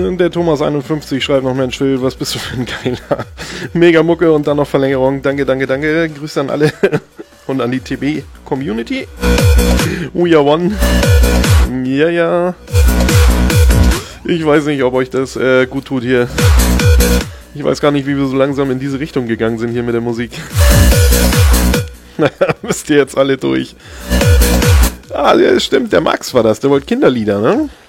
Der Thomas51 schreibt noch, Mensch Phil, was bist du für ein geiler Mega-Mucke und dann noch Verlängerung. Danke, danke, danke. Grüße an alle und an die TB-Community. We are one. Ja, ja. Ich weiß nicht, ob euch das gut tut hier. Ich weiß gar nicht, wie wir so langsam in diese Richtung gegangen sind hier mit der Musik. Naja, müsst ihr jetzt alle durch. Ah, ja, stimmt, der Max war das. Der wollte Kinderlieder, ne?